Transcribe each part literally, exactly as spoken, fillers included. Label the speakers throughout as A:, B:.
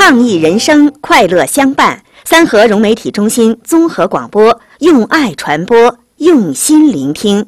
A: 抗疫人生，快乐相伴。三河融媒体中心综合广播，用爱传播，用心聆听。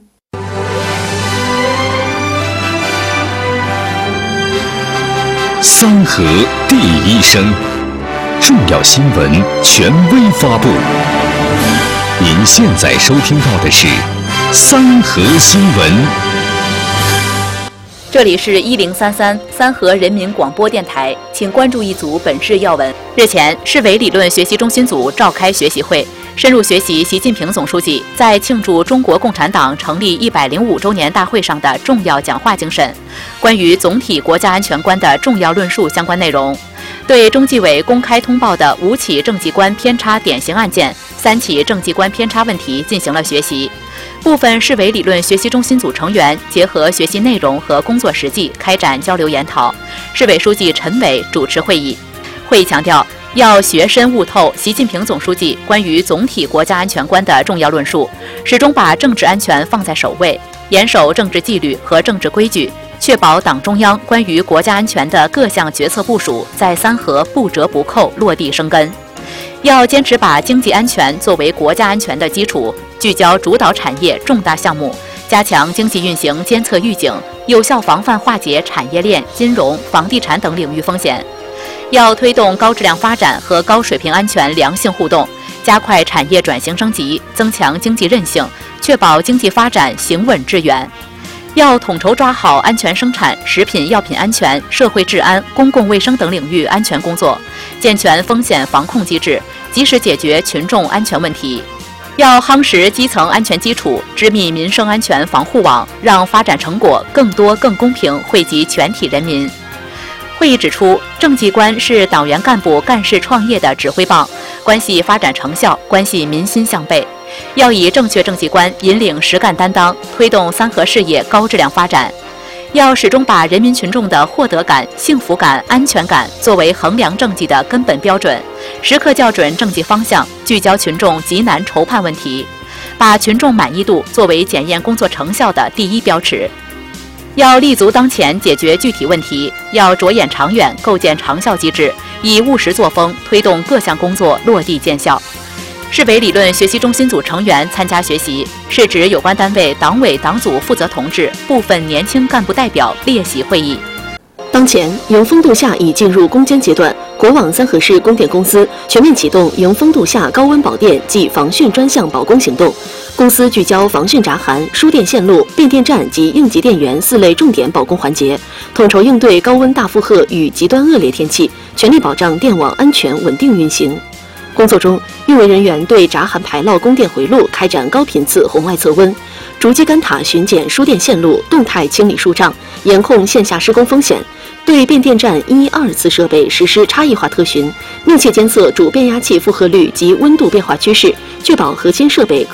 B: 三河第一声，重要新闻权威发布。您现在收听到的是三河新闻。
C: 这里是一零三三三河人民广播电台，请关注一组本市要闻。日前，市委理论学习中心组召开学习会，深入学习习近平总书记在庆祝中国共产党成立一百零五周年大会上的重要讲话精神，关于总体国家安全观的重要论述相关内容，对中纪委公开通报的五起政绩观偏差典型案件、三起政绩观偏差问题进行了学习。部分市委理论学习中心组成员结合学习内容和工作实际开展交流研讨。市委书记陈伟主持会议。会议强调，要学深悟透习近平总书记关于总体国家安全观的重要论述，始终把政治安全放在首位，严守政治纪律和政治规矩，确保党中央关于国家安全的各项决策部署在三河不折不扣落地生根。要坚持把经济安全作为国家安全的基础，聚焦主导产业重大项目，加强经济运行监测预警，有效防范化解产业链、金融、房地产等领域风险。要推动高质量发展和高水平安全良性互动，加快产业转型升级，增强经济韧性，确保经济发展行稳致远。要统筹抓好安全生产、食品药品安全、社会治安、公共卫生等领域安全工作，健全风险防控机制，及时解决群众安全问题。要夯实基层安全基础，织密民生安全防护网，让发展成果更多更公平惠及全体人民。会议指出，政绩观是党员干部干事创业的指挥棒，关系发展成效，关系民心向背。要以正确政绩观引领实干担当，推动三河事业高质量发展。要始终把人民群众的获得感、幸福感、安全感作为衡量政绩的根本标准，时刻校准政绩方向，聚焦群众急难愁盼问题，把群众满意度作为检验工作成效的第一标尺。要立足当前解决具体问题，要着眼长远构建长效机制，以务实作风推动各项工作落地见效。市委理论学习中心组成员参加学习，是指有关单位党委党组负责同志、部分年轻干部代表列席会议。
D: 当前，迎风度夏已进入攻坚阶段，国网三河市供电公司全面启动迎风度夏高温保电及防汛专项保供行动。公司聚焦防汛闸涵、输电线路、变电站及应急电源四类重点保供环节，统筹应对高温大负荷与极端恶劣天气，全力保障电网安全稳定运行。工作中，运维人员对闸涵排涝供电回路开展高频次红外测温，逐基干塔巡检输电线路，动态清理疏障，严控线下施工风险。对变电站一、二次设备实施差异化特巡，密切监测主变压器负荷率及温度变化趋势，确保核心设备